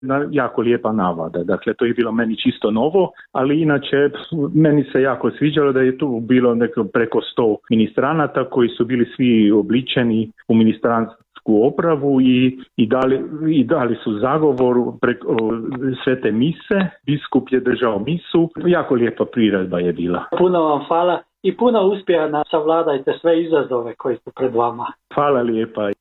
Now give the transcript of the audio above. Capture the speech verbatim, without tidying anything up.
jako lijepa navada. Dakle, to je bilo meni čisto novo, ali inače meni se jako sviđalo da je tu bilo neko preko sto ministranata koji su bili svi obličeni u ministransku opravu i, i, dali, i dali su zagovor preko svete mise. Biskup je držao misu. Jako lijepa priredba je bila. Puno vam hvala i puno uspjeha da savladajte sve izazove koji su pred vama. Hvala lijepa.